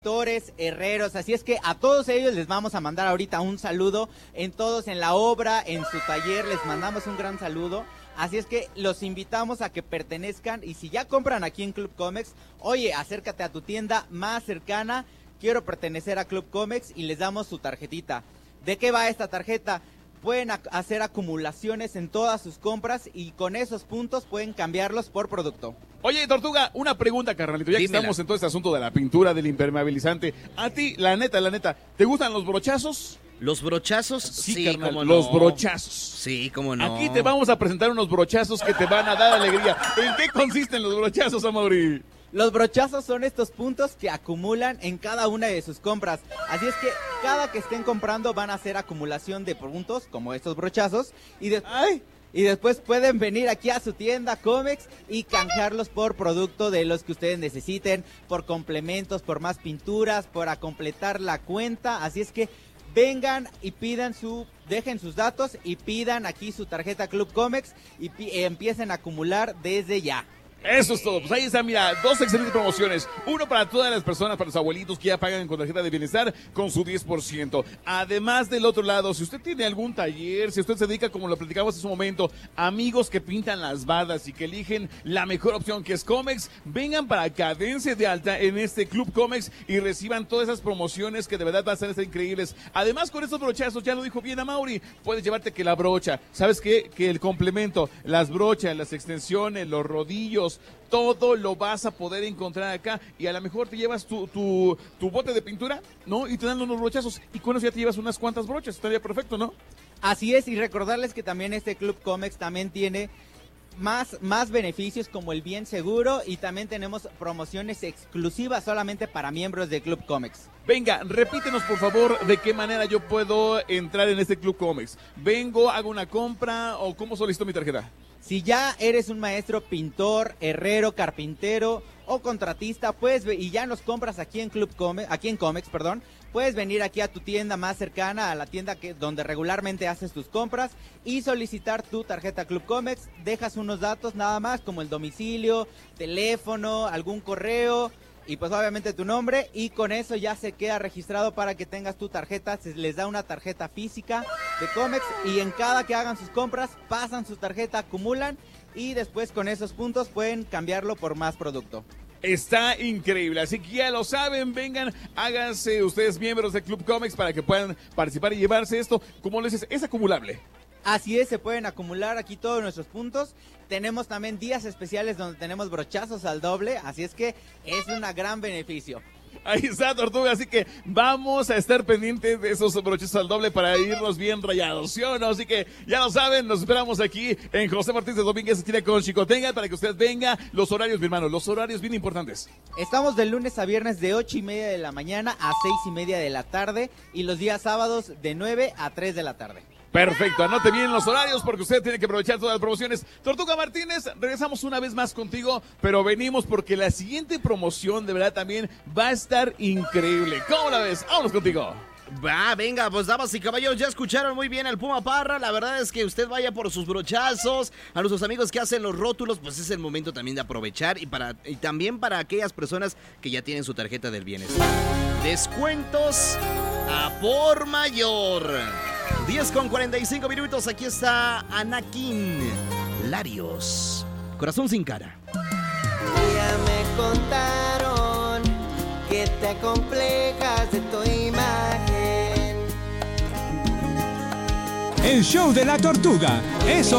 herreros, así es que a todos ellos les vamos a mandar ahorita un saludo, todos en la obra, en su taller, les mandamos un gran saludo, así es que los invitamos a que pertenezcan, y si ya compran aquí en Club Comex, oye, acércate a tu tienda más cercana, quiero pertenecer a Club Comex, y les damos su tarjetita. ¿De qué va esta tarjeta? Pueden hacer acumulaciones en todas sus compras y con esos puntos pueden cambiarlos por producto. Oye, Tortuga, una pregunta, carnalito, ya que estamos en todo este asunto de la pintura, del impermeabilizante. A ti, la neta, ¿te gustan los brochazos? ¿Los brochazos? Sí, carnal, cómo no. Los brochazos. Sí, cómo no. Aquí te vamos a presentar unos brochazos que te van a dar alegría. ¿En qué consisten los brochazos, Amaury? Los brochazos son estos puntos que acumulan en cada una de sus compras. Así es que cada que estén comprando van a hacer acumulación de puntos, como estos brochazos, y después pueden venir aquí a su tienda Comex y canjearlos por producto de los que ustedes necesiten, por complementos, por más pinturas, para completar la cuenta. Así es que vengan y dejen sus datos y pidan aquí su tarjeta Club Comex y empiecen a acumular desde ya. Eso es todo. Pues ahí está, mira, dos excelentes promociones. Uno para todas las personas, para los abuelitos que ya pagan con tarjeta de bienestar con su 10%. Además, del otro lado, si usted tiene algún taller, si usted se dedica, como lo platicamos en su momento, amigos que pintan las bardas y que eligen la mejor opción que es Comex, vengan para acá, dense de alta en este Club Comex y reciban todas esas promociones que de verdad van a ser increíbles. Además, con estos brochazos, ya lo dijo bien Amaury, puedes llevarte que la brocha, ¿sabes qué? Que el complemento, las brochas, las extensiones, los rodillos, todo lo vas a poder encontrar acá, y a lo mejor te llevas tu bote de pintura, ¿no? Y te dan unos brochazos, y con eso ya te llevas unas cuantas brochas, estaría perfecto, ¿no? Así es, y recordarles que también este Club Comex también tiene más beneficios como el bien seguro, y también tenemos promociones exclusivas solamente para miembros de Club Comex. Venga, repítenos por favor de qué manera yo puedo entrar en este Club Comex. Vengo, hago una compra, o ¿cómo solicito mi tarjeta? Si ya eres un maestro pintor, herrero, carpintero o contratista, y ya nos compras aquí en Comex, puedes venir aquí a tu tienda más cercana, a la tienda donde regularmente haces tus compras, y solicitar tu tarjeta Club Comex. Dejas unos datos nada más, como el domicilio, teléfono, algún correo, y pues obviamente tu nombre, y con eso ya se queda registrado para que tengas tu tarjeta. Se les da una tarjeta física de Comex, y en cada que hagan sus compras pasan su tarjeta, acumulan, y después con esos puntos pueden cambiarlo por más producto. Está increíble, así que ya lo saben, vengan, háganse ustedes miembros de Club Comex para que puedan participar y llevarse esto. Como les dices, es acumulable. Así es, se pueden acumular aquí todos nuestros puntos. Tenemos también días especiales donde tenemos brochazos al doble, así es que es un gran beneficio. Ahí está, Tortuga, así que vamos a estar pendientes de esos brochazos al doble para irnos bien rayados, ¿sí o no? Así que ya lo saben, nos esperamos aquí en José Martínez de Domínguez, esquina con Xicotenga, para que usted venga. Los horarios, mi hermano, los horarios bien importantes. Estamos de lunes a viernes de 8:30 de la mañana a 6:30 de la tarde, y los días sábados de 9 a 3 de la tarde. Perfecto, anote bien los horarios porque usted tiene que aprovechar todas las promociones. Tortuga Martínez, regresamos una vez más contigo, pero venimos porque la siguiente promoción de verdad también va a estar increíble. ¿Cómo la ves? Vámonos contigo. Venga, pues damas y caballeros, ya escucharon muy bien al Puma Parra. La verdad es que usted vaya por sus brochazos. A nuestros amigos que hacen los rótulos, pues es el momento también de aprovechar, y también para aquellas personas que ya tienen su tarjeta del bienestar. Descuentos a por mayor. 10:45, aquí está Anakin Larios, Corazón sin cara. Ya me contaron que te acomplejas de tu imagen. El show de la tortuga, eso